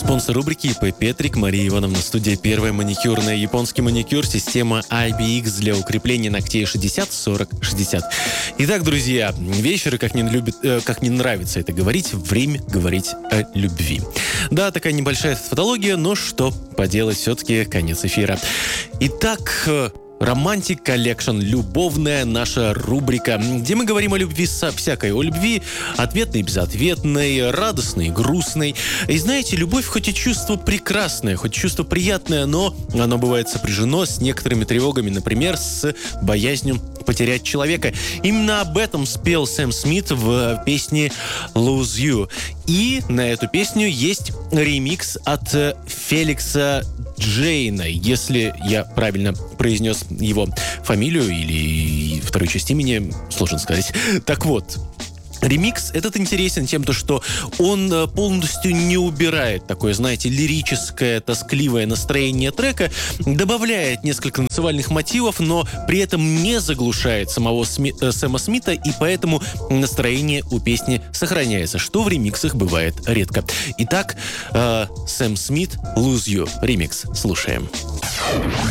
Спонсор рубрики ИП Петрик, Мария Ивановна, студия «Первая маникюрная». Японский маникюр, система IBX для укрепления ногтей 60-40-60. Итак, друзья, вечер, как мне нравится это говорить, время говорить о любви. Да, такая небольшая тавтология, но что поделать, все-таки конец эфира. Итак, Romantic Collection, любовная наша рубрика, где мы говорим о любви всякой, о любви ответной, безответной, радостной, грустной. И знаете, любовь хоть и чувство прекрасное, хоть чувство приятное, но оно бывает сопряжено с некоторыми тревогами, например, с боязнью потерять человека. Именно об этом спел Сэм Смит в песне «Lose You». И на эту песню есть ремикс от Феликса Джейна, если я правильно произнес его фамилию или вторую часть имени, сложно сказать. Так вот, ремикс этот интересен тем, что он полностью не убирает такое, знаете, лирическое, тоскливое настроение трека, добавляет несколько танцевальных мотивов, но при этом не заглушает самого Сэма Смита, и поэтому настроение у песни сохраняется, что в ремиксах бывает редко. Итак, Сэм Смит, «Lose You», ремикс. Слушаем.